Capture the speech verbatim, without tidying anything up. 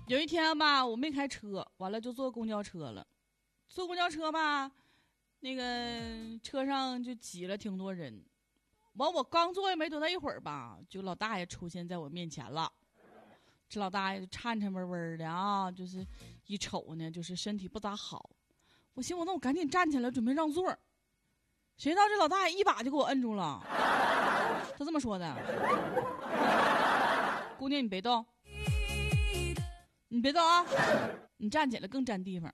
有一天吧，我没开车，完了就坐公交车了。坐公交车吧，那个车上就挤了挺多人。完，我刚坐也没多大一会儿吧，就老大爷出现在我面前了。这老大爷就颤颤巍巍的啊，就是一瞅呢，就是身体不咋好。我寻思，那我赶紧站起来准备让座，谁知道这老大爷一把就给我摁住了。他这么说的：“姑娘，你别动，你别动啊，你站起来更占地方。”